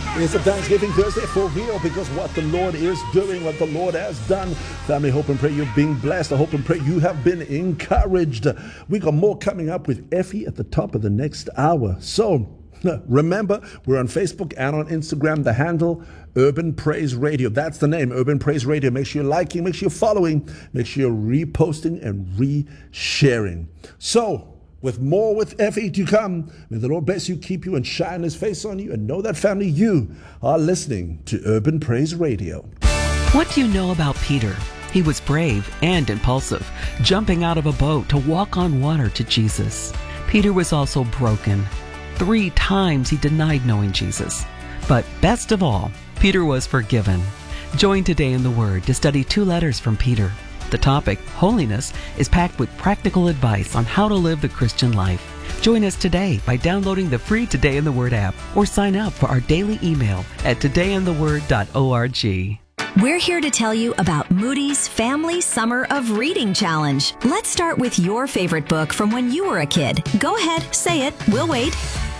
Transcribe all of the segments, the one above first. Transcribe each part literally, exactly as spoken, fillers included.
It's a Thanksgiving Thursday for real, because what the Lord is doing, what the Lord has done. Family, hope and pray you're being blessed. I hope and pray you have been encouraged. We got more coming up with Effie at the top of the next hour. So remember, we're on Facebook and on Instagram. The handle, Urban Praise Radio. That's the name, Urban Praise Radio. Make sure you're liking, make sure you're following, make sure you're reposting and re-sharing. So, with more with Effie to come, may the Lord bless you, keep you, and shine his face on you. And know that, family, you are listening to Urban Praise Radio. What do you know about Peter? He was brave and impulsive, jumping out of a boat to walk on water to Jesus. Peter was also broken. Three times he denied knowing Jesus. But best of all, Peter was forgiven. Join Today in the Word to study two letters from Peter. The topic, holiness, is packed with practical advice on how to live the Christian life. Join us today by downloading the free Today in the Word app or sign up for our daily email at today in the word dot org. We're here to tell you about Moody's Family Summer of Reading Challenge. Let's start with your favorite book from when you were a kid. Go ahead, say it. We'll wait.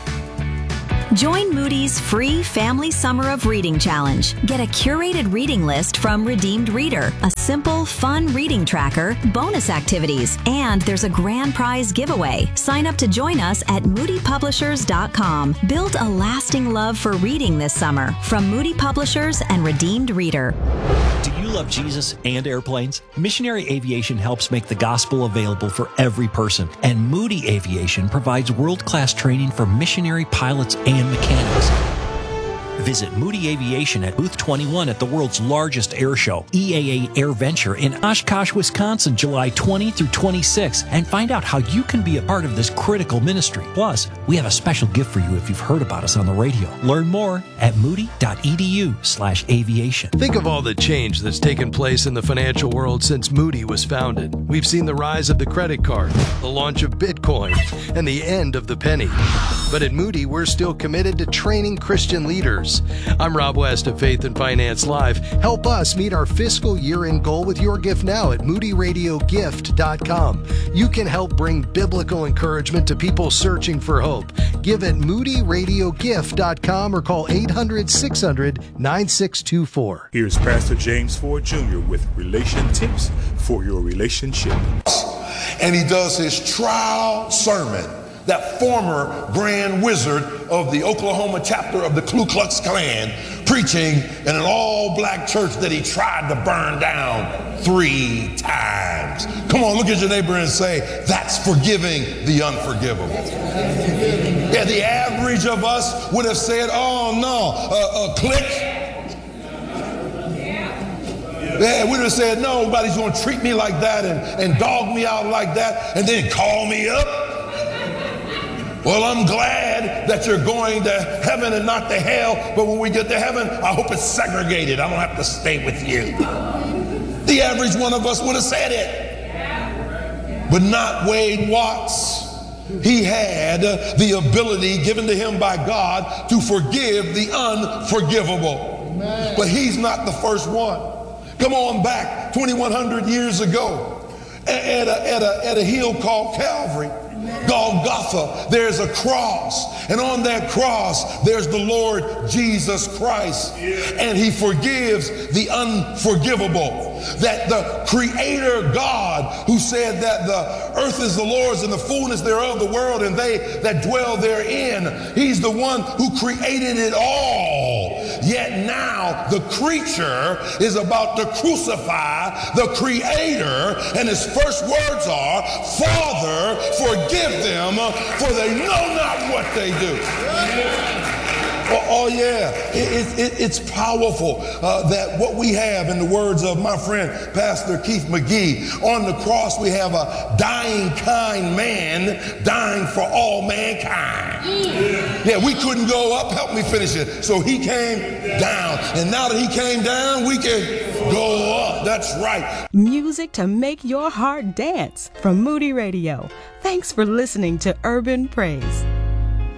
Join Moody's free Family Summer of Reading Challenge. Get a curated reading list from Redeemed Reader, a simple, fun reading tracker, bonus activities, and there's a grand prize giveaway. Sign up to join us at moody publishers dot com. Build a lasting love for reading this summer from Moody Publishers and Redeemed Reader. Do you love Jesus and airplanes? Missionary Aviation helps make the gospel available for every person, and Moody Aviation provides world-class training for missionary pilots and mechanics. Visit Moody Aviation at Booth twenty-one at the world's largest air show, E A A Air Venture in Oshkosh, Wisconsin, July twentieth through twenty-sixth, and find out how you can be a part of this critical ministry. Plus, we have a special gift for you if you've heard about us on the radio. Learn more at moody.edu slash aviation. Think of all the change that's taken place in the financial world since Moody was founded. We've seen the rise of the credit card, the launch of Bitcoin, and the end of the penny. But at Moody, we're still committed to training Christian leaders. I'm Rob West of Faith and Finance Live. Help us meet our fiscal year-end goal with your gift now at moody radio gift dot com. You can help bring biblical encouragement to people searching for hope. Give at moody radio gift dot com or call eight hundred, six hundred, nine six two four. Here's Pastor James Ford Junior with relation tips for your relationship. And he does his trial sermon. That former grand wizard of the Oklahoma chapter of the Ku Klux Klan preaching in an all-black church that he tried to burn down three times. Come on, look at your neighbor and say, that's forgiving the unforgivable. Yeah, the average of us would have said, oh no, uh, uh, click. Yeah, we would have said, no, nobody's going to treat me like that and, and dog me out like that and then call me up. Well, I'm glad that you're going to heaven and not to hell, but when we get to heaven, I hope it's segregated. I don't have to stay with you. The average one of us would have said it. But not Wade Watts. He had the ability given to him by God to forgive the unforgivable. But he's not the first one. Come on back twenty-one hundred years ago at a, at a, at a hill called Calvary. Golgotha, there's a cross, and on that cross there's the Lord Jesus Christ, and he forgives the unforgivable. That the Creator God, who said that the earth is the Lord's and the fullness thereof, the world and they that dwell therein, he's the one who created it all. Yet now the creature is about to crucify the Creator, and his first words are, Father, forgive them, for they know not what they do. Oh, oh yeah, it, it, it's powerful uh, that what we have, in the words of my friend Pastor Keith McGee, on the cross we have a dying kind man dying for all mankind. Yeah, we couldn't go up, help me finish it. So he came down, and now that he came down, we can go up. That's right. Music to make your heart dance from Moody Radio. Thanks for listening to Urban Praise.